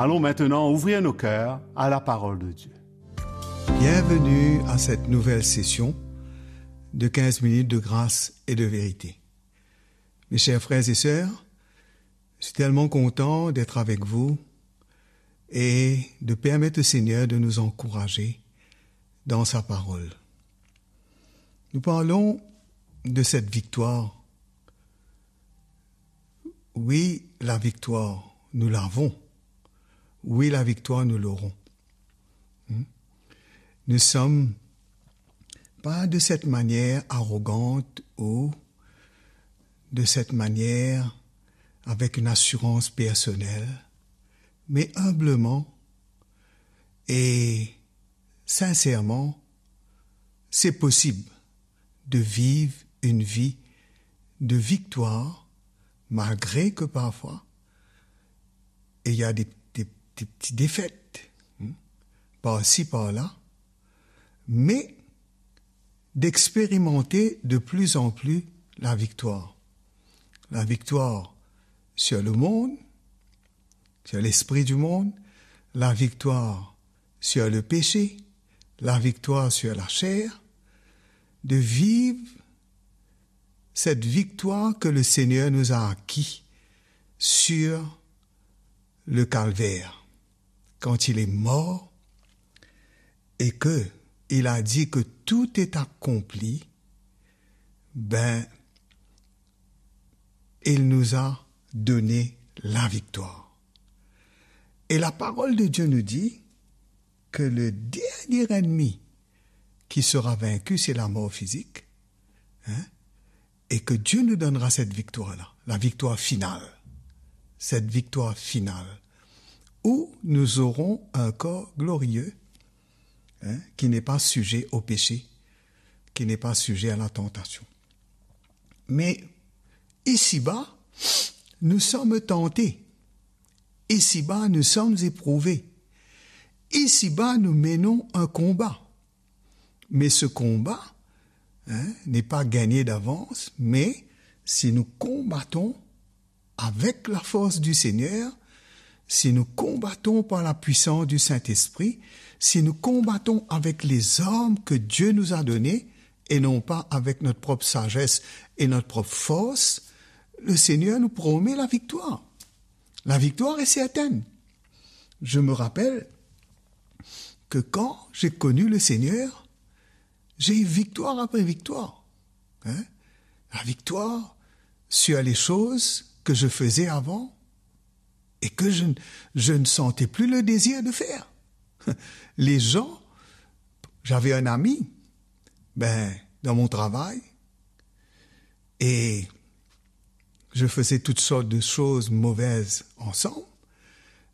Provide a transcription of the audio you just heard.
Allons maintenant ouvrir nos cœurs à la parole de Dieu. Bienvenue à cette nouvelle session de 15 minutes de grâce et de vérité. Mes chers frères et sœurs, je suis tellement content d'être avec vous et de permettre au Seigneur de nous encourager dans sa parole. Nous parlons de cette victoire. Oui, la victoire, nous l'avons. Oui, la victoire, nous l'aurons. Nous sommes pas de cette manière arrogante ou de cette manière avec une assurance personnelle, mais humblement et sincèrement, c'est possible de vivre une vie de victoire, malgré que parfois, il y a des petites défaites, par-ci, par-là, mais d'expérimenter de plus en plus la victoire. La victoire sur le monde, sur l'esprit du monde, la victoire sur le péché, la victoire sur la chair, de vivre cette victoire que le Seigneur nous a acquis sur le calvaire, quand il est mort et que il a dit que tout est accompli, il nous a donné la victoire. Et la parole de Dieu nous dit que le dernier ennemi qui sera vaincu, c'est la mort physique, et que Dieu nous donnera cette victoire-là, la victoire finale, cette victoire finale, où nous aurons un corps glorieux, qui n'est pas sujet au péché, qui n'est pas sujet à la tentation. Mais ici-bas, nous sommes tentés. Ici-bas, nous sommes éprouvés. Ici-bas, nous menons un combat. Mais ce combat n'est pas gagné d'avance, mais si nous combattons avec la force du Seigneur, si nous combattons par la puissance du Saint-Esprit, si nous combattons avec les armes que Dieu nous a données, et non pas avec notre propre sagesse et notre propre force, le Seigneur nous promet la victoire. La victoire est certaine. Je me rappelle que quand j'ai connu le Seigneur, j'ai eu victoire après victoire. La victoire sur les choses que je faisais avant et que je ne sentais plus le désir de faire. Les gens, j'avais un ami, dans mon travail, et je faisais toutes sortes de choses mauvaises ensemble,